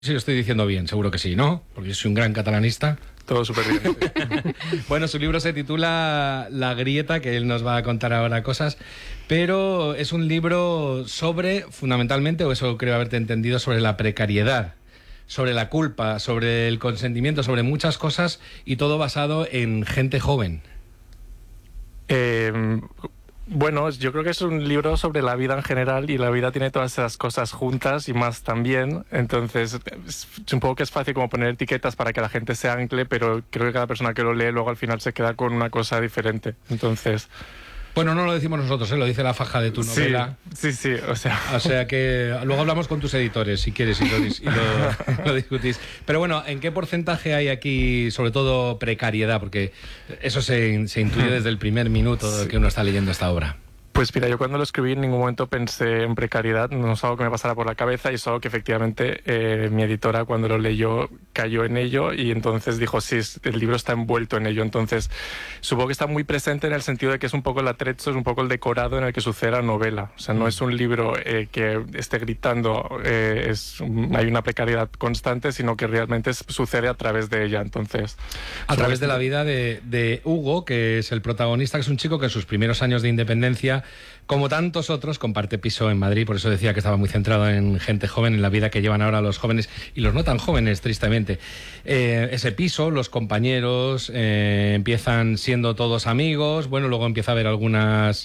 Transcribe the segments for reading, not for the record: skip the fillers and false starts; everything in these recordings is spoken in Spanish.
Sí, lo estoy diciendo bien, seguro que sí, ¿no? Porque yo soy un gran catalanista. Todo súper bien. Bueno, su libro se titula La Grieta, que él nos va a contar ahora cosas, pero es un libro sobre, fundamentalmente, o eso creo haberte entendido, sobre la precariedad, sobre la culpa, sobre el consentimiento, sobre muchas cosas, y todo basado en gente joven. Bueno, yo creo que es un libro sobre la vida en general, y la vida tiene todas esas cosas juntas y más también. Entonces, supongo que es fácil como poner etiquetas para que la gente se ancle, pero creo que cada persona que lo lee luego al final se queda con una cosa diferente. Entonces... Bueno, no lo decimos nosotros, lo dice la faja de tu novela. Sí, o sea que luego hablamos con tus editores, si quieres, y lo discutís. Pero bueno, ¿en qué porcentaje hay aquí, sobre todo, precariedad? Porque eso se intuye desde el primer minuto que uno está leyendo esta obra. Pues mira, yo cuando lo escribí en ningún momento pensé en precariedad, no es algo que me pasara por la cabeza, y es algo que efectivamente mi editora cuando lo leyó cayó en ello, y entonces dijo, sí, el libro está envuelto en ello. Entonces supongo que está muy presente en el sentido de que es un poco el atrezzo, es un poco el decorado en el que sucede la novela. O sea, no es un libro que esté gritando, hay una precariedad constante, sino que realmente sucede a través de ella. Entonces, a través de la vida de Hugo, que es el protagonista, que es un chico que en sus primeros años de independencia, como tantos otros, comparte piso en Madrid. Por eso decía que estaba muy centrado en gente joven, en la vida que llevan ahora los jóvenes y los no tan jóvenes, tristemente. Ese piso, los compañeros empiezan siendo todos amigos, bueno, luego empieza a haber algunas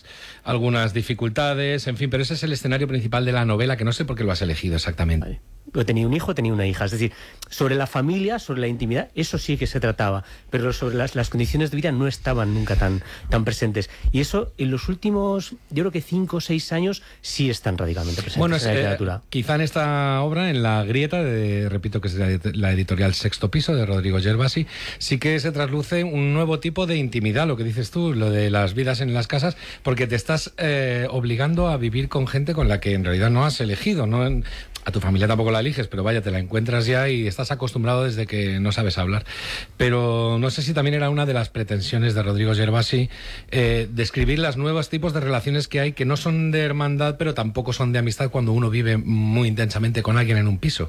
dificultades, en fin, pero ese es el escenario principal de la novela, que no sé por qué lo has elegido exactamente. Vale. Yo tenía un hijo, tenía una hija, es decir, sobre la familia, sobre la intimidad, eso sí que se trataba, pero sobre las condiciones de vida no estaban nunca tan presentes. Y eso en los últimos, yo creo que 5 o 6 años sí están radicalmente presentes, bueno, en la literatura. Quizá en esta obra, en La Grieta, repito que es la editorial Sexto Piso, de Rodrigo Gervasi, sí que se trasluce un nuevo tipo de intimidad, lo que dices tú, lo de las vidas en las casas, porque te estás obligando a vivir con gente con la que en realidad no has elegido, ¿no? A tu familia tampoco la eliges, pero vaya, te la encuentras ya y estás acostumbrado desde que no sabes hablar. Pero no sé si también era una de las pretensiones de Rodrigo Gervasi describir los nuevos tipos de relaciones que hay, que no son de hermandad, pero tampoco son de amistad cuando uno vive muy intensamente con alguien en un piso.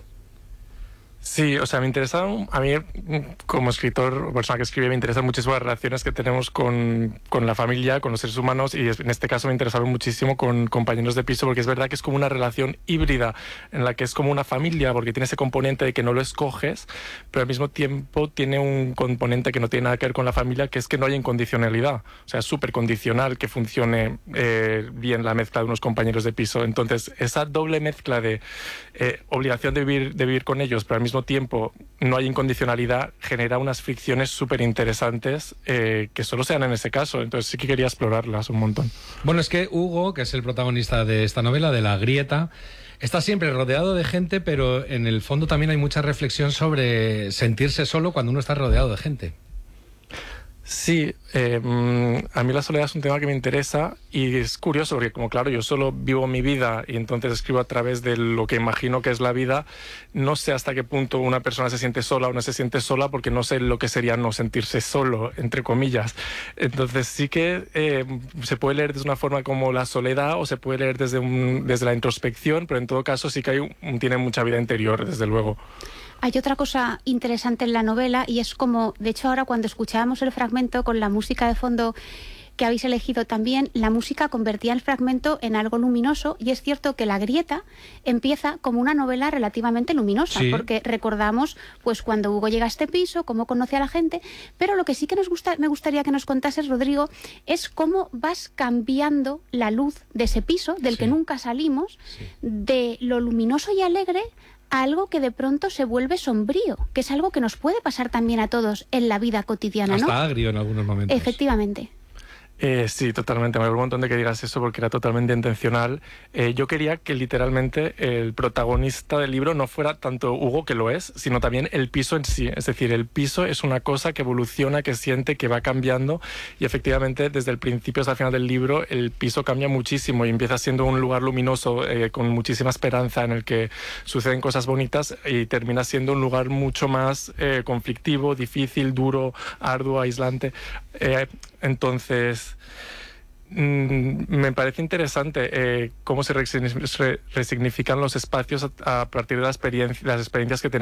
Sí, o sea, me interesan, a mí como escritor o persona que escribe, me interesan muchísimo las relaciones que tenemos con la familia, con los seres humanos, y en este caso me interesaron muchísimo con compañeros de piso, porque es verdad que es como una relación híbrida en la que es como una familia, porque tiene ese componente de que no lo escoges, pero al mismo tiempo tiene un componente que no tiene nada que ver con la familia, que es que no hay incondicionalidad. O sea, es súper condicional que funcione bien la mezcla de unos compañeros de piso. Entonces, esa doble mezcla de obligación de vivir con ellos, pero al mismo tiempo no hay incondicionalidad, genera unas fricciones súper interesantes que solo se dan en ese caso. Entonces sí que quería explorarlas un montón. Bueno, es que Hugo, que es el protagonista de esta novela, de La Grieta, está siempre rodeado de gente, pero en el fondo también hay mucha reflexión sobre sentirse solo cuando uno está rodeado de gente. Sí, a mí la soledad es un tema que me interesa, y es curioso porque, como claro, yo solo vivo mi vida y entonces escribo a través de lo que imagino que es la vida. No sé hasta qué punto una persona se siente sola o no se siente sola, porque no sé lo que sería no sentirse solo, entre comillas. Entonces sí que se puede leer de una forma como la soledad, o se puede leer desde la introspección, pero en todo caso sí que tiene mucha vida interior, desde luego. Hay otra cosa interesante en la novela, y es como, de hecho ahora cuando escuchábamos el fragmento con la música de fondo que habéis elegido también, la música convertía el fragmento en algo luminoso, y es cierto que La Grieta empieza como una novela relativamente luminosa, sí, porque recordamos pues cuando Hugo llega a este piso, cómo conoce a la gente, pero lo que sí que me gustaría que nos contases, Rodrigo, es cómo vas cambiando la luz de ese piso, del que nunca salimos, de lo luminoso y alegre a algo que de pronto se vuelve sombrío, que es algo que nos puede pasar también a todos en la vida cotidiana, ¿no? Hasta agrio en algunos momentos. Efectivamente. Sí, totalmente. Me alegro un montón de que digas eso, porque era totalmente intencional. Yo quería que literalmente el protagonista del libro no fuera tanto Hugo, que lo es, sino también el piso en sí. Es decir, el piso es una cosa que evoluciona, que siente, que va cambiando, y efectivamente desde el principio hasta el final del libro el piso cambia muchísimo y empieza siendo un lugar luminoso con muchísima esperanza, en el que suceden cosas bonitas, y termina siendo un lugar mucho más conflictivo, difícil, duro, arduo, aislante. Entonces, me parece interesante cómo se resignifican los espacios a partir de las experiencias que tenemos.